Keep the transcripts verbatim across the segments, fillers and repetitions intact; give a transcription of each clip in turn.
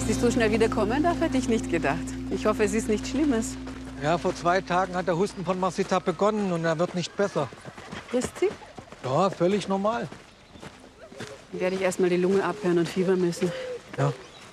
Dass Sie so schnell wiederkommen darf, hätte ich nicht gedacht. Ich hoffe, es ist nichts Schlimmes. Ja, vor zwei Tagen hat der Husten von Marcita begonnen und er wird nicht besser. Ist sie? Ja, völlig normal. Dann werde ich erst mal die Lunge abhören und Fieber messen. Ja.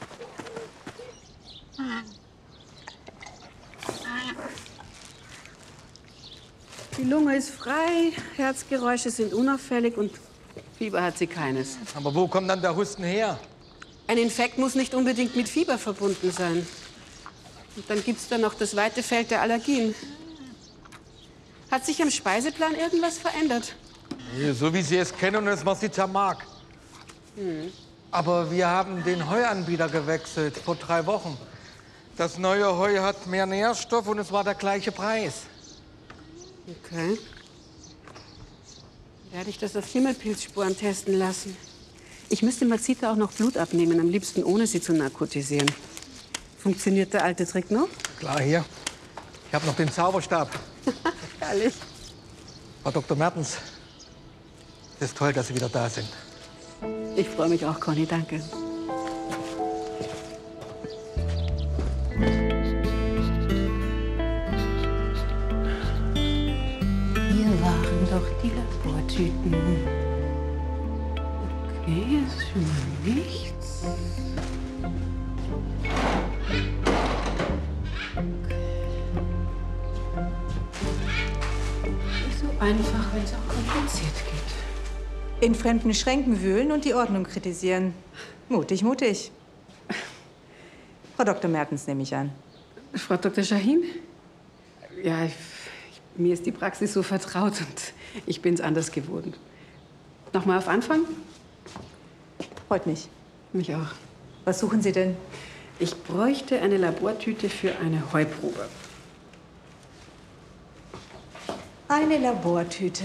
Die Lunge ist frei, Herzgeräusche sind unauffällig und Fieber hat sie keines. Aber wo kommt dann der Husten her? Ein Infekt muss nicht unbedingt mit Fieber verbunden sein. Und dann gibt es da noch das weite Feld der Allergien. Hat sich am Speiseplan irgendwas verändert? Nee, so wie Sie es kennen und es Marcita mag. Hm. Aber wir haben den Heuanbieter gewechselt vor drei Wochen. Das neue Heu hat mehr Nährstoff und es war der gleiche Preis. Okay. Werde ich das auf Schimmelpilzspuren testen lassen. Ich müsste Marcita auch noch Blut abnehmen, am liebsten ohne sie zu narkotisieren. Funktioniert der alte Trick noch? Klar, hier. Ich habe noch den Zauberstab. Herrlich. Frau Doktor Mertens, es ist toll, dass Sie wieder da sind. Ich freue mich auch, Conny, danke. Hier waren doch die Labortüten. Okay, ist schon mal nichts. Nicht so einfach, wenn es auch kompliziert geht. In fremden Schränken wühlen und die Ordnung kritisieren. Mutig, mutig. Frau Doktor Mertens nehme ich an. Frau Doktor Shahin? Ja, ich, ich, mir ist die Praxis so vertraut und ich bin es anders gewohnt. Nochmal auf Anfang? Freut mich. Mich auch. Was suchen Sie denn? Ich bräuchte eine Labortüte für eine Heuprobe. Eine Labortüte.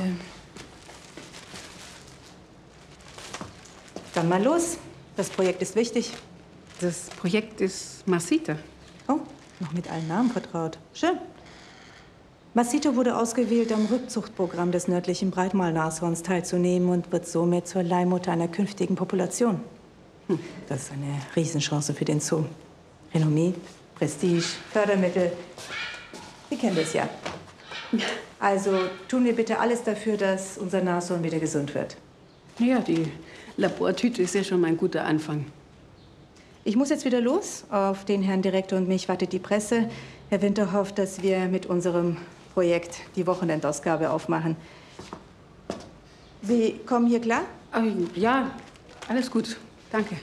Dann mal los. Das Projekt ist wichtig. Das Projekt ist Marcita. Oh, noch mit allen Namen vertraut. Schön. Marcita wurde ausgewählt, am Rückzuchtprogramm des nördlichen Breitmaulnashorns teilzunehmen und wird somit zur Leihmutter einer künftigen Population. Hm, das ist eine Riesenchance für den Zoo. Renommee, Prestige, Fördermittel. Sie kennen das ja. Also tun wir bitte alles dafür, dass unser Nashorn wieder gesund wird. Ja, die Labortüte ist ja schon mal ein guter Anfang. Ich muss jetzt wieder los. Auf den Herrn Direktor und mich wartet die Presse. Herr Winter hofft, dass wir mit unserem Projekt die Wochenendausgabe aufmachen. Sie kommen hier klar? Ja, alles gut. Danke.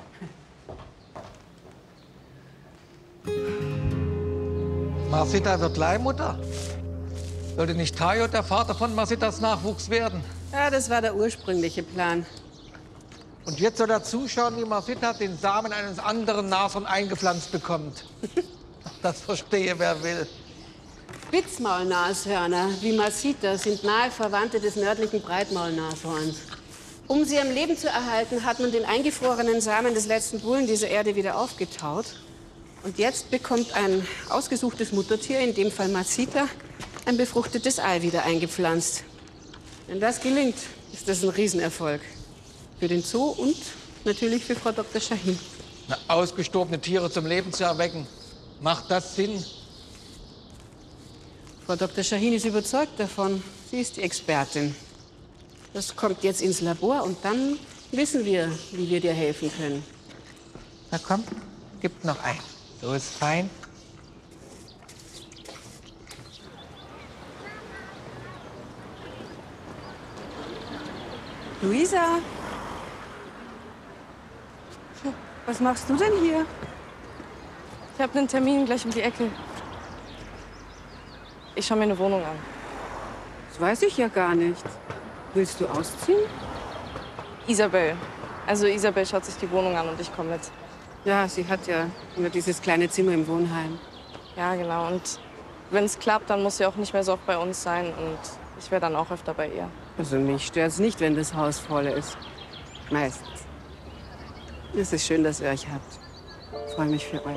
Marcita wird Leihmutter? Sollte nicht Tayo der Vater von Marcitas Nachwuchs werden? Ja, das war der ursprüngliche Plan. Und jetzt soll er zuschauen, wie Marcita den Samen eines anderen Nashorns eingepflanzt bekommt. Das verstehe, wer will. Spitzmaulnashörner wie Marcita sind nahe Verwandte des nördlichen Breitmaulnashorns. Um sie am Leben zu erhalten, hat man den eingefrorenen Samen des letzten Bullen dieser Erde wieder aufgetaut. Und jetzt bekommt ein ausgesuchtes Muttertier, in dem Fall Marcita, ein befruchtetes Ei wieder eingepflanzt. Wenn das gelingt, ist das ein Riesenerfolg. Für den Zoo und natürlich für Frau Doktor Shahin. Na, ausgestorbene Tiere zum Leben zu erwecken, macht das Sinn? Frau Doktor Shahin ist überzeugt davon. Sie ist die Expertin. Das kommt jetzt ins Labor und dann wissen wir, wie wir dir helfen können. Na komm, gib noch ein. So ist fein. Luisa? Was machst du denn hier? Ich habe einen Termin gleich um die Ecke. Ich schaue mir eine Wohnung an. Das weiß ich ja gar nicht. Willst du ausziehen? Isabel. Also Isabel schaut sich die Wohnung an und ich komme mit. Ja, sie hat ja nur dieses kleine Zimmer im Wohnheim. Ja, genau. Und wenn es klappt, dann muss sie auch nicht mehr so oft bei uns sein. Und ich wäre dann auch öfter bei ihr. Also mich stört's nicht, wenn das Haus voll ist. Meistens. Es ist schön, dass ihr euch habt. Ich freue mich für euch.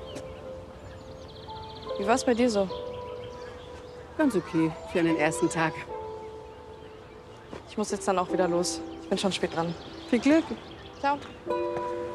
Wie war's bei dir so? Ganz okay für einen ersten Tag. Ich muss jetzt dann auch wieder los. Ich bin schon spät dran. Viel Glück. Ciao.